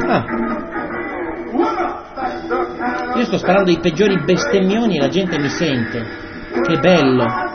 Ah. Io sto sparando i peggiori bestemmioni e la gente mi sente. Che bello.